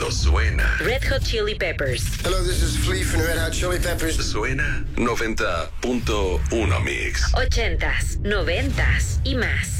no suena. Red Hot Chili Peppers. Hello, this is Flea from Red Hot Chili Peppers. Suena 90.1 Mix. 80s, 90s y más.